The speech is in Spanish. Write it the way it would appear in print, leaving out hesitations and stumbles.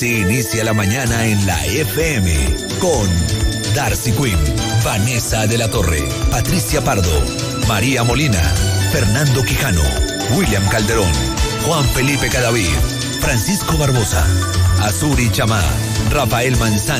Se inicia la mañana en la FM con Darcy Quinn, Vanessa de la Torre, Patricia Pardo, María Molina, Fernando Quijano, William Calderón, Juan Felipe Cadavid, Francisco Barbosa, Azuri Chamá, Rafael Manzano.